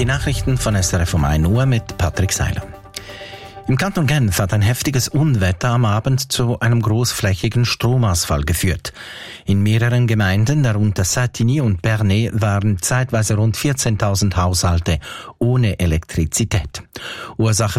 Nachrichten von SRF um 1 Uhr mit Patrick Seiler. Im Kanton Genf hat ein heftiges Unwetter am Abend zu einem großflächigen Stromausfall geführt. In mehreren Gemeinden, darunter Satigny und Bernay, waren zeitweise rund 14.000 Haushalte ohne Elektrizität. Ursache